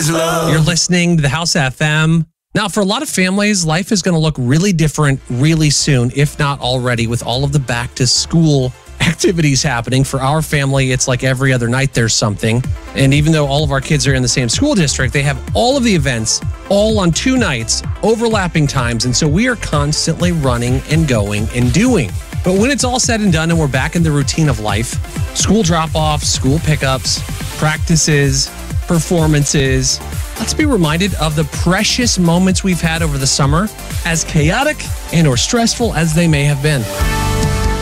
is love. You're listening to the House FM. Now, for a lot of families, life is going to look really different really soon, if not already, with all of the back to school activities happening. For our family, it's like every other night there's something. And even though all of our kids are in the same school district, they have all of the events all on 2 nights, overlapping times. And so we are constantly running and going and doing. But when it's all said and done and we're back in the routine of life, school drop-offs, school pickups, practices, performances, let's be reminded of the precious moments we've had over the summer, as chaotic and or stressful as they may have been.